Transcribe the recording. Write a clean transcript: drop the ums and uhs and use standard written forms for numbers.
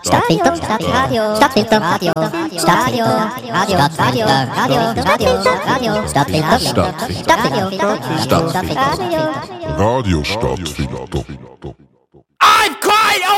Stadtfilter, Radio, Stadtfilter, Radio, Stadtfilter, Radio, Stadtfilter, Radio Stadtfilter. I'm quite